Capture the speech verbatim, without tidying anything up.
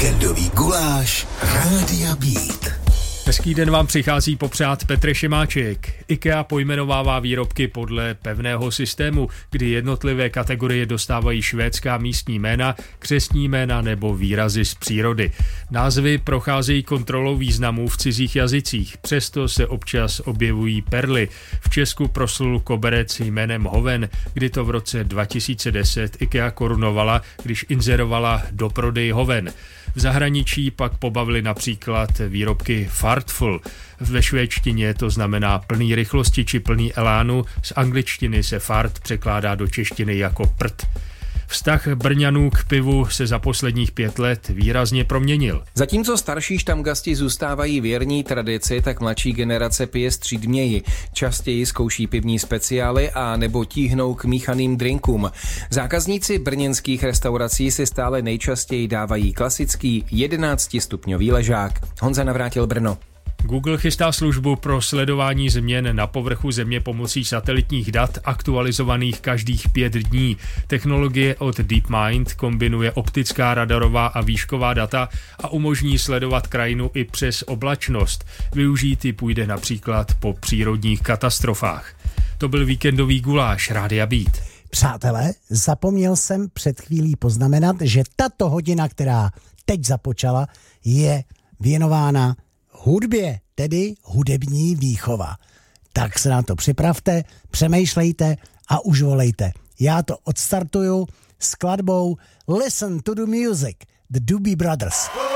Víkendový guláš Rádia Beat. Hezký den vám přichází popřát Petr Šimáček. IKEA pojmenovává výrobky podle pevného systému, kdy jednotlivé kategorie dostávají švédská místní jména, křestní jména nebo výrazy z přírody. Názvy procházejí kontrolou významů v cizích jazycích, přesto se občas objevují perly. V Česku proslul koberec jménem Hoven, kdy to v roce dva tisíce deset IKEA korunovala, když inzerovala do prodej Hoven. V zahraničí pak pobavili například výrobky Fartful. Ve švédštině to znamená plný rychlosti či plný elánu, z angličtiny se fart překládá do češtiny jako prd. Vztah Brňanů k pivu se za posledních pět let výrazně proměnil. Zatímco starší štamgasti zůstávají věrní tradici, tak mladší generace pije střídměji. Častěji zkouší pivní speciály a nebo tíhnou k míchaným drinkům. Zákazníci brněnských restaurací si stále nejčastěji dávají klasický jedenáctistupňový ležák. Honza Navrátil, Brno. Google chystá službu pro sledování změn na povrchu Země pomocí satelitních dat aktualizovaných každých pět dní. Technologie od DeepMind kombinuje optická, radarová a výšková data a umožní sledovat krajinu i přes oblačnost. Využít ji půjde například po přírodních katastrofách. To byl víkendový guláš Rádia Beat. Přátelé, zapomněl jsem před chvílí poznamenat, že tato hodina, která teď započala, je věnována hudbě, tedy hudební výchova. Tak se na to připravte, přemýšlejte a už volejte. Já to odstartuju skladbou Listen to the Music, The Doobie Brothers.